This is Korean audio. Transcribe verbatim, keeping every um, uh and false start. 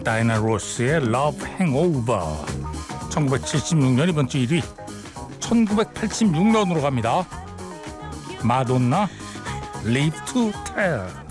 다이나 로스의 Love Hangover. 천구백칠십육 년 이번 주 일 위. 천구백팔십육 년으로 갑니다. 마돈나 Live to Tell.